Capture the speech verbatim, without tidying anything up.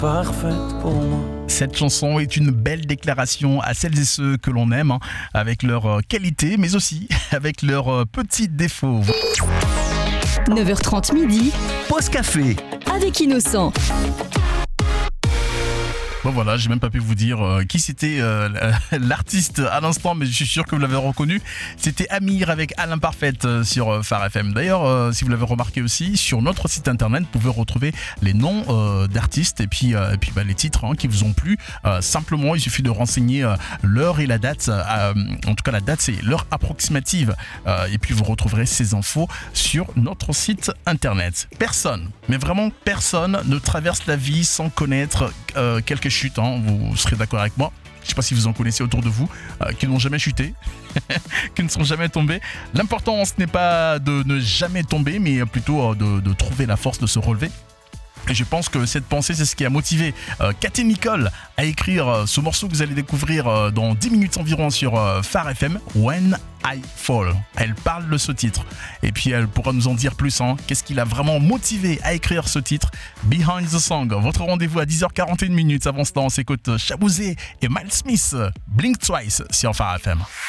parfaite pour moi. Cette chanson est une belle déclaration à celles et ceux que l'on aime, hein, avec leurs qualités, mais aussi avec leurs petits défauts. neuf heures trente midi, Pause café. avec Innocent. Bon voilà, j'ai même pas pu vous dire euh, qui c'était euh, l'artiste à l'instant, mais je suis sûr que vous l'avez reconnu. C'était Amir avec Alain Parfaite euh, sur euh, Phare F M. D'ailleurs, euh, si vous l'avez remarqué aussi, sur notre site internet, vous pouvez retrouver les noms euh, d'artistes et puis, euh, et puis bah, les titres hein, qui vous ont plu. Euh, simplement, il suffit de renseigner euh, l'heure et la date. Euh, en tout cas, la date, c'est l'heure approximative. Euh, et puis, vous retrouverez ces infos sur notre site internet. Personne, mais vraiment personne ne traverse la vie sans connaître euh, quelques chutes, hein, vous serez d'accord avec moi. Je ne sais pas si vous en connaissez autour de vous, euh, qui n'ont jamais chuté, qui ne sont jamais tombés. L'important, ce n'est pas de ne jamais tomber, mais plutôt de, de trouver la force de se relever. Et je pense que cette pensée, c'est ce qui a motivé euh, Cathy Nicole à écrire euh, ce morceau que vous allez découvrir euh, dans dix minutes environ sur euh, Phare F M, When I Fall. Elle parle de ce titre. Et puis elle pourra nous en dire plus. Hein. Qu'est-ce qui l'a vraiment motivé à écrire ce titre? Behind the Song. Votre rendez-vous à dix heures quarante et une minutes. Avant cela, on s'écoute Shabouzé et Miles Smith. Blink Twice sur Phare F M.